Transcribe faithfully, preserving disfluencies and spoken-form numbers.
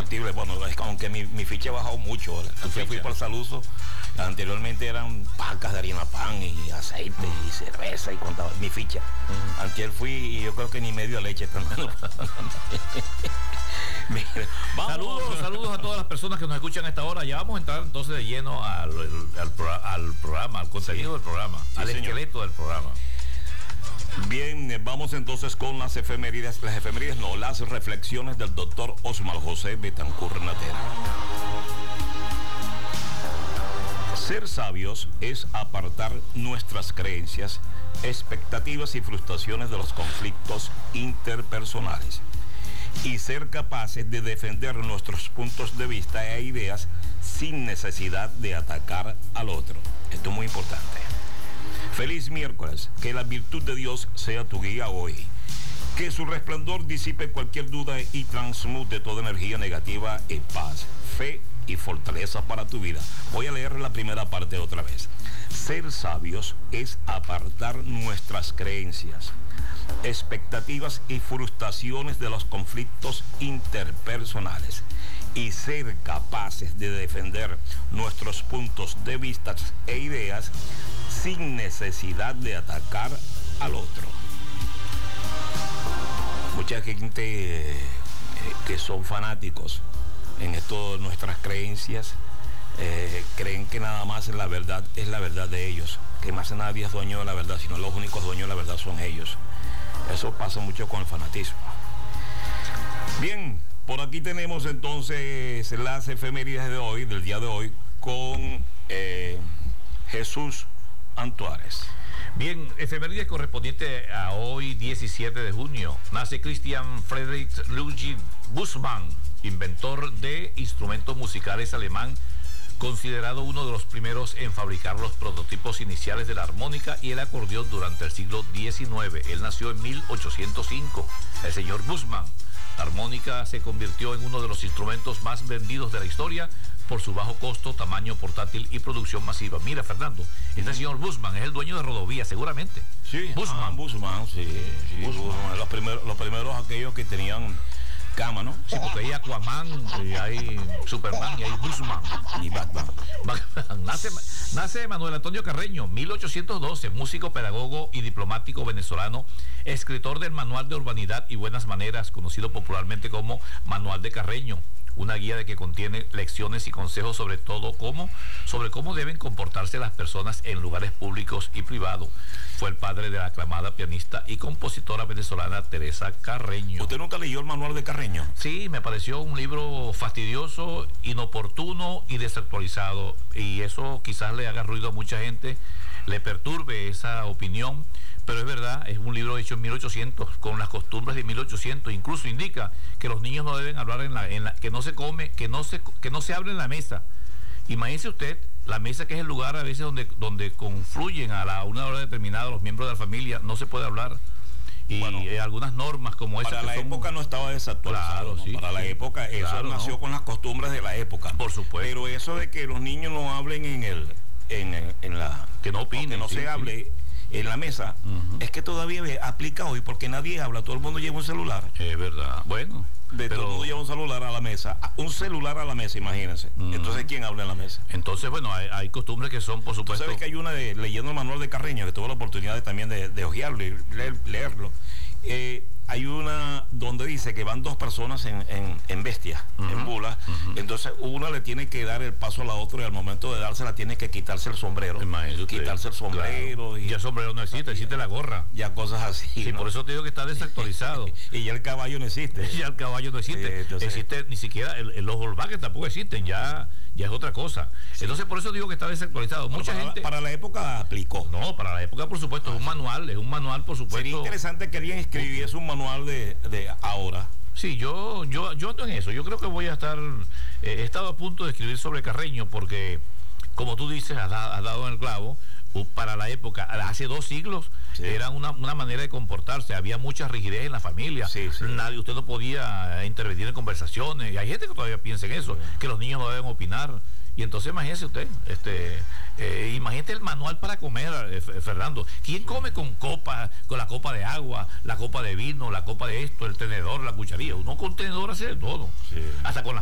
factible. Bueno, es que aunque mi, mi ficha ha bajado mucho. Yo fui por Saluso. Anteriormente eran pacas de harina pan y aceite uh-huh. y cerveza y contaba mi ficha. Uh-huh. Antier fui y yo creo que ni medio leche. Mira, saludos, saludos a todas las personas que nos escuchan a esta hora. Ya vamos a entrar entonces de lleno al, al, al programa, al contenido sí. del programa, sí, al señor. esqueleto del programa. Bien, vamos entonces con las efemérides, las efemérides no, las reflexiones del doctor Osmar José Betancourt Natera. Ser sabios es apartar nuestras creencias, expectativas y frustraciones de los conflictos interpersonales y ser capaces de defender nuestros puntos de vista e ideas sin necesidad de atacar al otro. Esto es muy importante. Feliz miércoles, que la virtud de Dios sea tu guía hoy. Que su resplandor disipe cualquier duda y transmute toda energía negativa en paz, fe y fortaleza para tu vida. Voy a leer la primera parte otra vez. Ser sabios es apartar nuestras creencias, expectativas y frustraciones de los conflictos interpersonales y ser capaces de defender nuestros puntos de vista e ideas sin necesidad de atacar al otro. Mucha gente eh, que son fanáticos en esto de nuestras creencias eh, creen que nada más la verdad es la verdad de ellos, que más nadie es dueño de la verdad, sino los únicos dueños de la verdad son ellos. Eso pasa mucho con el fanatismo. Bien, por aquí tenemos entonces las efemérides de hoy, del día de hoy, con eh, Jesús Antuárez. Bien, efemérides correspondiente a hoy, diecisiete de junio. Nace Christian Friedrich Ludwig Bussmann, inventor de instrumentos musicales alemán, considerado uno de los primeros en fabricar los prototipos iniciales de la armónica y el acordeón durante el siglo diecinueve. Él nació en mil ochocientos cinco, el señor Bussmann. La armónica se convirtió en uno de los instrumentos más vendidos de la historia por su bajo costo, tamaño portátil y producción masiva. Mira, Fernando, este señor Bussmann es el dueño de Rodovía, seguramente. Sí, Bussmann. Ah, Bussmann, sí. sí Bussmann. Bussmann. Los, primeros, los primeros aquellos que tenían cama, ¿no? Sí, porque hay Aquaman, y hay Superman y hay Bussmann. Y Batman. nace, nace Manuel Antonio Carreño, mil ochocientos doce, músico, pedagogo y diplomático venezolano, escritor del Manual de Urbanidad y Buenas Maneras, conocido popularmente como Manual de Carreño. Una guía de que contiene lecciones y consejos sobre todo cómo, sobre cómo deben comportarse las personas en lugares públicos y privados. Fue el padre de la aclamada pianista y compositora venezolana Teresa Carreño. ¿Usted nunca leyó el Manual de Carreño? Sí, me pareció un libro fastidioso, inoportuno y desactualizado. Y eso quizás le haga ruido a mucha gente, le perturbe esa opinión. Pero es verdad, es un libro hecho en mil ochocientos, con las costumbres de mil ochocientos, incluso indica que los niños no deben hablar en la, en la que no se come, que no se, que no se hable en la mesa. Imagínese usted, la mesa, que es el lugar a veces donde, donde confluyen a la, una hora determinada los miembros de la familia, no se puede hablar. Y bueno, eh, algunas normas como esa. Para la son... época no estaba desactualizado. Claro, sí, ¿no? Para sí, la época, eso claro, nació no. con las costumbres de la época. Por supuesto. Pero eso de que los niños no hablen en el, en, el, en la, que no opinen, que no sí, se sí. hable en la mesa, uh-huh. es que todavía aplica hoy, porque nadie habla, todo el mundo lleva un celular. Es verdad. Bueno, de pero... todo el mundo lleva un celular a la mesa, un celular a la mesa, imagínense. Uh-huh. Entonces, ¿quién habla en la mesa? Entonces, bueno, hay, hay costumbres que son, por supuesto. ¿Tú sabes que hay una de leyendo el Manual de Carreño, que tuve la oportunidad de, también de, de hojearlo y leer, leerlo? Eh, hay una donde dice que van dos personas en, en, en bestia, uh-huh. en bula, uh-huh. entonces una le tiene que dar el paso a la otra y al momento de dársela tiene que quitarse el sombrero, quitarse el sombrero. Claro. Y ya el sombrero no existe, existe la gorra. Ya cosas así. Sí, ¿no? Por eso te digo que está desactualizado. Y ya el caballo no existe. Ya el caballo no existe. Sí, entonces... Existe ni siquiera, el, el, los volvaques tampoco existen, ya, ya es otra cosa. Sí. Entonces por eso digo que está desactualizado. Bueno, Mucha para gente... La, para la época aplicó. No, para la época por supuesto, ah, es un manual, es un manual por supuesto. Sería interesante que alguien escribiese un manual de, de ahora. Sí, yo, yo, yo ando en eso. Yo creo que voy a estar... Eh, he estado a punto de escribir sobre Carreño porque, como tú dices, has, has dado en el clavo. Para la época, hace dos siglos, sí. era una, una manera de comportarse. Había mucha rigidez en la familia. Sí, sí. Nadie, usted no podía intervenir en conversaciones. Y hay gente que todavía piensa en eso, sí. que los niños no deben opinar. Y entonces imagínese usted, este, eh, imagínate el manual para comer, eh, Fernando. ¿Quién come con copa, con la copa de agua, la copa de vino, la copa de esto, el tenedor, la cucharilla? Uno con tenedor hace de todo, sí. hasta con la